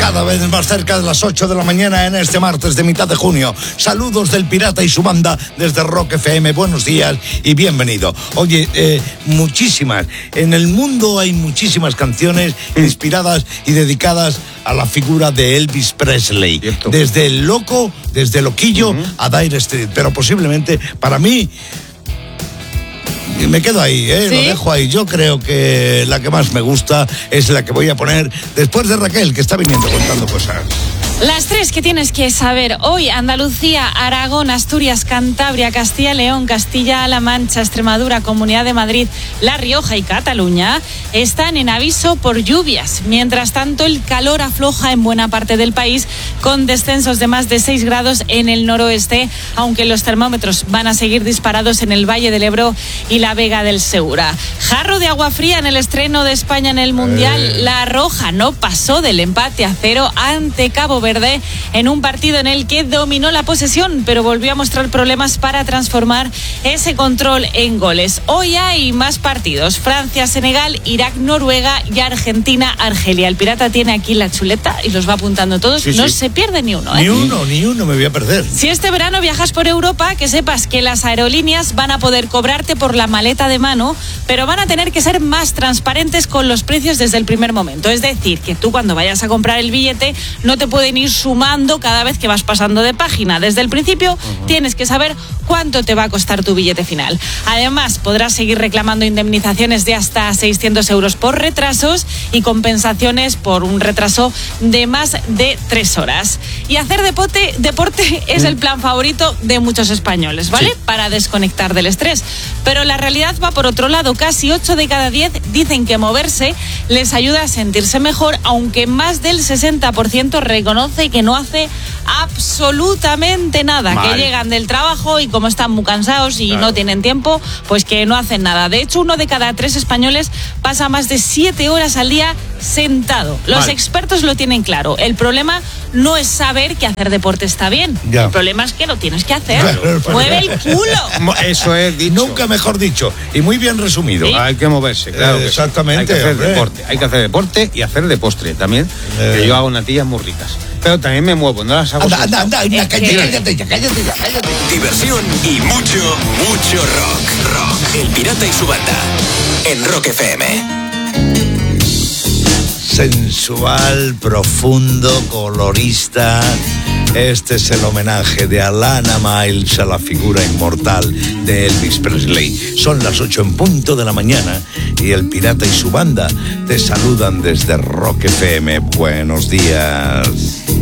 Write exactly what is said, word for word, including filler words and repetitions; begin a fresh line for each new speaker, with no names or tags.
cada vez más cerca de las ocho de la mañana en este martes de mitad de junio. Saludos del Pirata y su banda desde Rock F M. Buenos días y bienvenido. Oye, eh, muchísimas. En el mundo hay muchísimas canciones inspiradas y dedicadas a la figura de Elvis Presley. Cierto. Desde el loco, desde Loquillo uh-huh. a Dire Street. Pero posiblemente, para mí... Y me quedo ahí, ¿eh? ¿Sí? Lo dejo ahí. Yo creo que la que más me gusta es la que voy a poner después de Raquel, que está viniendo contando cosas.
Las tres que tienes que saber hoy: Andalucía, Aragón, Asturias, Cantabria, Castilla y León, Castilla-La Mancha, Extremadura, Comunidad de Madrid, La Rioja y Cataluña están en aviso por lluvias. Mientras tanto, el calor afloja en buena parte del país, con descensos de más de seis grados en el noroeste, aunque los termómetros van a seguir disparados en el Valle del Ebro y la Vega del Segura. Jarro de agua fría en el estreno de España en el Mundial. Eh. La Roja no pasó del empate a cero ante Cabo Verde en un partido en el que dominó la posesión, pero volvió a mostrar problemas para transformar ese control en goles. Hoy hay más partidos: Francia, Senegal, Irak, Noruega y Argentina, Argelia. El Pirata tiene aquí la chuleta y los va apuntando todos. Sí, no sí. se pierde ni uno, ¿eh?
Ni uno, ni uno me voy a perder.
Si este verano viajas por Europa, que sepas que las aerolíneas van a poder cobrarte por la maleta de mano, pero van a tener que ser más transparentes con los precios desde el primer momento. Es decir, que tú cuando vayas a comprar el billete no te pueden ir sumando cada vez que vas pasando de página. Desde el principio uh-huh. tienes que saber cuánto te va a costar tu billete final. Además, podrás seguir reclamando indemnizaciones de hasta seiscientos euros por retrasos y compensaciones por un retraso de más de tres horas. Y hacer deporte, deporte es el plan favorito de muchos españoles, ¿vale? Sí. Para desconectar del estrés. Pero la realidad va por otro lado. Casi ocho de cada diez dicen que moverse les ayuda a sentirse mejor, aunque más del sesenta por ciento reconoce que no hace absolutamente nada. Mal. Que llegan del trabajo y como están muy cansados y claro. no tienen tiempo, pues que no hacen nada. De hecho, uno de cada tres españoles pasa más de siete horas al día sentado. Los Mal. expertos lo tienen claro. El problema no es saber que hacer deporte está bien. Ya. El problema es que lo tienes que hacer. Claro, ¡mueve el culo!
Eso es dicho. Nunca mejor dicho. Y muy bien resumido.
¿Sí? Hay que moverse, claro. Eh, que
exactamente.
Hay que hacer
hombre.
deporte. Hay que hacer deporte y hacer de postre también. Eh. Que yo hago natillas muy ricas. Pero también me muevo, no las hago.
Anda, anda, anda, anda, cállate, cállate, ya, cállate, ya, cállate.
Diversión y mucho, mucho rock. Rock. El Pirata y su banda. En Rock F M.
Sensual, profundo, colorista. Este es el homenaje de Alana Miles a la figura inmortal de Elvis Presley. Son las ocho en punto de la mañana y el Pirata y su banda te saludan desde Rock F M. Buenos días.